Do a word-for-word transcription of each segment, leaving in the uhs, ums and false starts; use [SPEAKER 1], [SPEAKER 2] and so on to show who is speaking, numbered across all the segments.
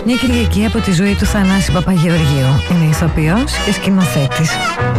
[SPEAKER 1] Μια Κυριακή από τη ζωή του Θανάση Παπαγεωργίου. Είναι ηθοποιός και σκηνοθέτης.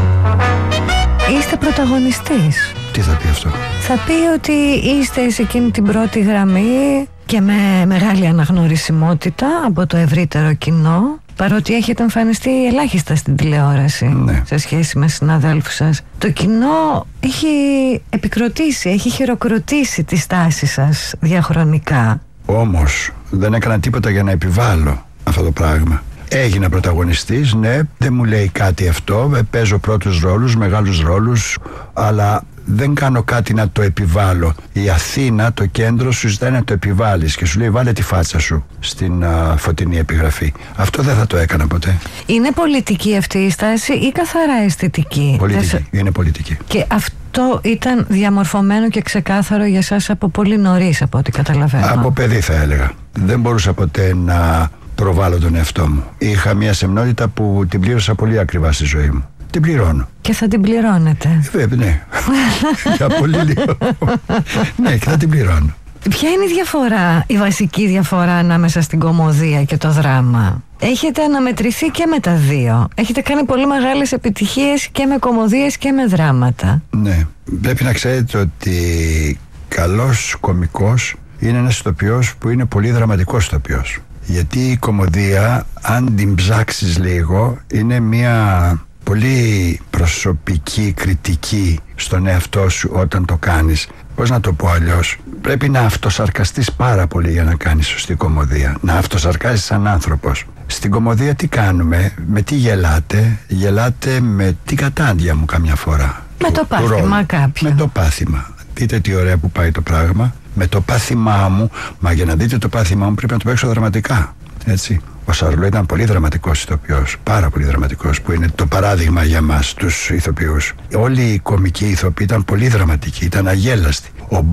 [SPEAKER 1] Είστε πρωταγωνιστής.
[SPEAKER 2] Τι θα πει αυτό?
[SPEAKER 1] Θα πει ότι είστε σε εκείνη την πρώτη γραμμή και με μεγάλη αναγνωρισιμότητα από το ευρύτερο κοινό, παρότι έχετε εμφανιστεί ελάχιστα στην τηλεόραση, ναι, σε σχέση με συναδέλφους σας. Το κοινό έχει επικροτήσει, έχει χειροκροτήσει τη στάση σας διαχρονικά.
[SPEAKER 2] Όμως δεν έκανα τίποτα για να επιβάλλω αυτό το πράγμα. Έγινα πρωταγωνιστής, ναι, δεν μου λέει κάτι αυτό. Παίζω πρώτους ρόλους, μεγάλους ρόλους, αλλά δεν κάνω κάτι να το επιβάλλω. Η Αθήνα, το κέντρο, σου ζητάει να το επιβάλλεις και σου λέει βάλε τη φάτσα σου στην α, φωτεινή επιγραφή. Αυτό δεν θα το έκανα ποτέ. Είναι
[SPEAKER 1] πολιτική αυτή η στάση ή καθαρά αισθητική?
[SPEAKER 2] Πολιτική,
[SPEAKER 1] Θες...
[SPEAKER 2] είναι πολιτική.
[SPEAKER 1] Και αυτό ήταν διαμορφωμένο και ξεκάθαρο για σας από πολύ νωρίς, από ό,τι καταλαβαίνω.
[SPEAKER 2] Από παιδί θα έλεγα. Δεν μπορούσα ποτέ να προβάλλω τον εαυτό μου. Είχα μια σεμνότητα που την πλήρωσα πολύ ακριβά στη ζωή μου. Την πληρώνω.
[SPEAKER 1] Και θα την πληρώνετε?
[SPEAKER 2] Βέβαια, ναι. Για πολύ λίγο. Ναι, και θα την πληρώνω.
[SPEAKER 1] Ποια είναι η διαφορά, η βασική διαφορά ανάμεσα στην κωμωδία και το δράμα? Έχετε αναμετρηθεί και με τα δύο. Έχετε κάνει πολύ μεγάλες επιτυχίες και με κωμωδίες και με δράματα.
[SPEAKER 2] Ναι. Πρέπει να ξέρετε ότι καλός κωμικός είναι ένας ηθοποιός που είναι πολύ δραματικός ηθοποιός. Γιατί η κωμωδία, αν την ψάξεις λίγο, είναι μια πολύ προσωπική κριτική στον εαυτό σου όταν το κάνεις. Πώς να το πω αλλιώς? Πρέπει να αυτοσαρκαστείς πάρα πολύ για να κάνεις σωστή κωμωδία. Να αυτοσαρκάζεις σαν άνθρωπος. Στην κωμωδία τι κάνουμε? Με τι γελάτε? Γελάτε με την κατάντια μου καμιά φορά.
[SPEAKER 1] Με του, το πάθημα κάποιο.
[SPEAKER 2] Με το πάθημα. Δείτε τι ωραία που πάει το πράγμα. Με το πάθημά μου. Μα για να δείτε το πάθημά μου πρέπει να το παίξω δραματικά. Έτσι. Ο Σαρλό ήταν πολύ δραματικός ηθοποιός, πάρα πολύ δραματικός, που είναι το παράδειγμα για μας τους ηθοποιούς. Όλοι οι κωμικοί ηθοποιοί ήταν πολύ δραματικοί, ήταν αγέλαστοι. Ο